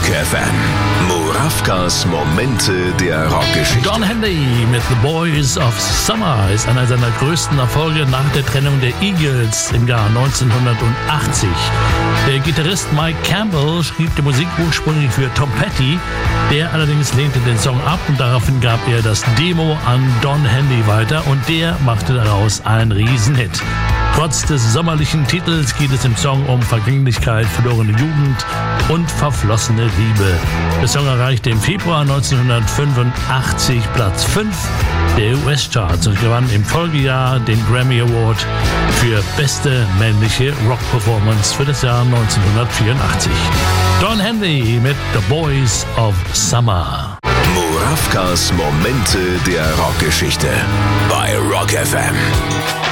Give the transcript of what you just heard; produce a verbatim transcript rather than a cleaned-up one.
Rock F M. Murawkas Momente der Rockgeschichte. Don Henley mit The Boys of Summer ist einer seiner größten Erfolge nach der Trennung der Eagles im Jahr neunzehnhundertachtzig. Der Gitarrist Mike Campbell schrieb die Musik ursprünglich für Tom Petty, der allerdings lehnte den Song ab und daraufhin gab er das Demo an Don Henley weiter und der machte daraus einen Riesenhit. Trotz des sommerlichen Titels geht es im Song um Vergänglichkeit, verlorene Jugend und verflossene Liebe. Der Song erreichte im Februar neunzehnhundertfünfundachtzig Platz fünf der U S-Charts und gewann im Folgejahr den Grammy Award für beste männliche Rock-Performance für das Jahr neunzehnhundertvierundachtzig. Don Henley mit The Boys of Summer. Murawkas Momente der Rockgeschichte bei Rock F M.